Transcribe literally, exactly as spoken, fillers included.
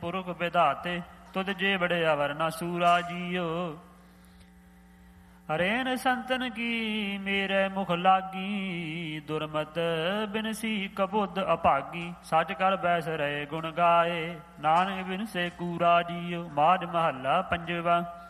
ਪੁਰਖ ਵਿਧਾਤੇ, ਤੁਧ ਜੇ ਬੜੇ ਅਵਰ ਨਾ ਸੂਰਾ ਜੀਓ। ਹਰੇਨ ਸੰਤਨ ਕੀ ਮੇਰੇ ਮੁਖ ਲਾਗੀ, ਦੁਰਮਤ ਬਿਨਸੀ ਕਬੁੱਧ ਅਭਾਗੀ। ਸੱਚ ਕਰ ਬੈਸ ਰਹੇ ਗੁਣ ਗਾਏ, ਨਾਨਕ ਬਿਨ ਸੇ ਕੂਰਾ ਜੀਓ। ਮਾਝ ਮਹੱਲਾ ਪੰਜਵਾ।